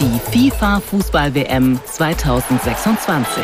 die FIFA-Fußball-WM 2026.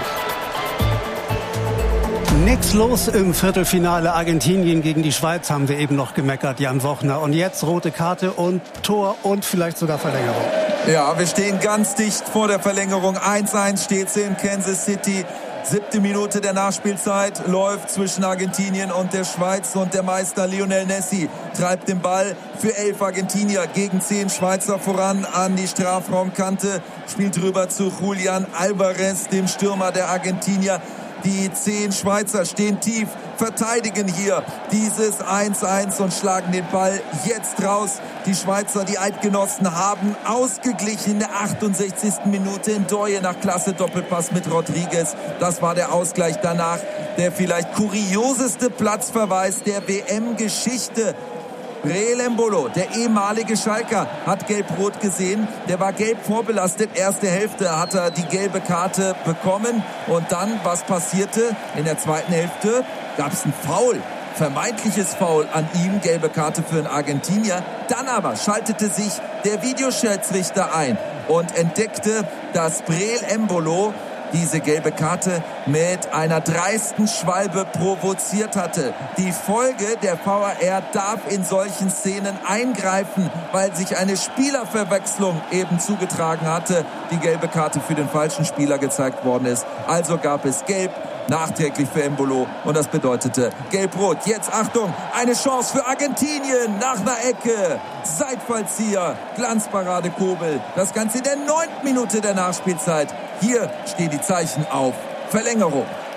Nix los im Viertelfinale. Argentinien gegen die Schweiz haben wir eben noch gemeckert, Jan Wochner. Und jetzt rote Karte und Tor und vielleicht sogar Verlängerung. Ja, wir stehen ganz dicht vor der Verlängerung. 1-1 steht's in Kansas City. 7. Minute der Nachspielzeit läuft zwischen Argentinien und der Schweiz und der Meister Lionel Messi treibt den Ball für 11 Argentinier gegen 10 Schweizer voran an die Strafraumkante, spielt rüber zu Julian Alvarez, dem Stürmer der Argentinier. Die 10 Schweizer stehen tief, verteidigen hier dieses 1-1 und schlagen den Ball jetzt raus. Die Schweizer, die Eidgenossen, haben ausgeglichen in der 68. Minute in Doye nach klasse Doppelpass mit Rodriguez. Das war der Ausgleich danach. Der vielleicht kurioseste Platzverweis der WM-Geschichte. Breel Embolo, der ehemalige Schalker, hat gelb-rot gesehen. Der war gelb vorbelastet. Erste Hälfte hat er die gelbe Karte bekommen. Und dann, was passierte? In der zweiten Hälfte gab es ein Foul. Vermeintliches Foul an ihm, gelbe Karte für einen Argentinier. Dann aber schaltete sich der Videoschiedsrichter ein und entdeckte, dass Breel Embolo diese gelbe Karte mit einer dreisten Schwalbe provoziert hatte. Die Folge, der VAR darf in solchen Szenen eingreifen, weil sich eine Spielerverwechslung eben zugetragen hatte, die gelbe Karte für den falschen Spieler gezeigt worden ist. Also gab es gelb nachträglich für Embolo und das bedeutete gelb-rot. Jetzt Achtung, eine Chance für Argentinien nach einer Ecke. Seitfallzieher, Glanzparade Kobel. Das Ganze in der 9. Minute der Nachspielzeit. Hier stehen die Zeichen auf Verlängerung.